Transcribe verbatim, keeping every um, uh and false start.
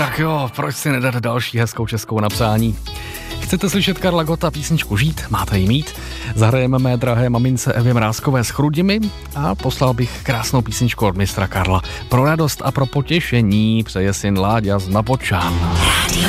Tak jo, proč si nedat další hezkou českou napsání? Chcete slyšet Karla Gotta písničku Žít? Máte ji mít? Zahrajeme mé drahé mamince Evě Mrázkové s Chrudimi a poslal bych krásnou písničku od mistra Karla. Pro radost a pro potěšení přeje syn Láďa z Napočán. Radio